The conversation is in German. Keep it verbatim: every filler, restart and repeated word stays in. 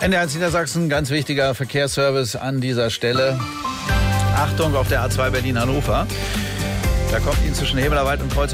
N D R eins Niedersachsen, ganz wichtiger Verkehrsservice an dieser Stelle. Achtung auf der A zwei Berlin-Hannover. Da kommt Ihnen zwischen Hebelerwald und Kreuz